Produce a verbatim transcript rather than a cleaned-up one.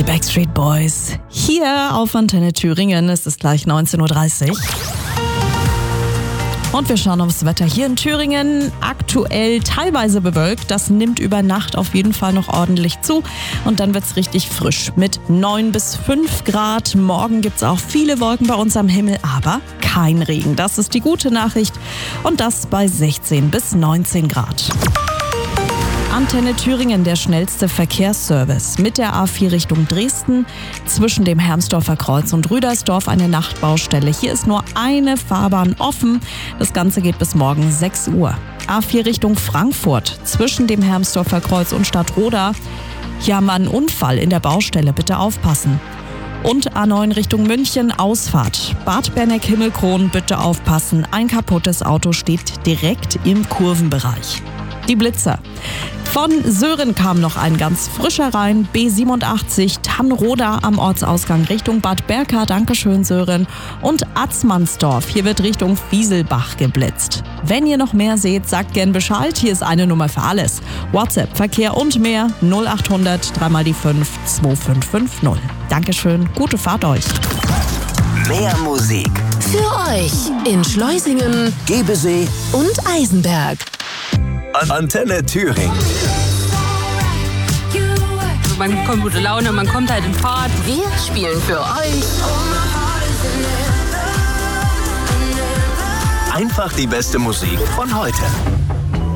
Die Backstreet Boys hier auf Antenne Thüringen. Es ist gleich neunzehn Uhr dreißig. Und wir schauen aufs Wetter hier in Thüringen. Aktuell teilweise bewölkt. Das nimmt über Nacht auf jeden Fall noch ordentlich zu. Und dann wird's richtig frisch mit neun bis fünf Grad. Morgen gibt's auch viele Wolken bei uns am Himmel, aber kein Regen. Das ist die gute Nachricht. Und das bei sechzehn bis neunzehn Grad. Antenne Thüringen, der schnellste Verkehrsservice. Mit der A vier Richtung Dresden, zwischen dem Hermsdorfer Kreuz und Rüdersdorf eine Nachtbaustelle. Hier ist nur eine Fahrbahn offen. Das Ganze geht bis morgen sechs Uhr. A vier Richtung Frankfurt, zwischen dem Hermsdorfer Kreuz und Stadtroda. Hier haben wir einen Unfall in der Baustelle, bitte aufpassen. Und A neun Richtung München, Ausfahrt. Bad Berneck-Himmelkron, bitte aufpassen. Ein kaputtes Auto steht direkt im Kurvenbereich. Die Blitzer. Von Sören kam noch ein ganz frischer rein. B siebenundachtzig, Tannroda am Ortsausgang Richtung Bad Berka. Dankeschön, Sören. Und Atzmannsdorf. Hier wird Richtung Fieselbach geblitzt. Wenn ihr noch mehr seht, sagt gern Bescheid. Hier ist eine Nummer für alles. WhatsApp, Verkehr und mehr. null achthundert, drei mal die fünf, zwei fünf fünf null. Dankeschön, gute Fahrt euch. Mehr Musik für euch in Schleusingen, Gebesee und Eisenberg. Antenne Thüringen. Man bekommt gute Laune, man kommt halt in Fahrt. Wir spielen für euch Einfach die beste Musik von heute.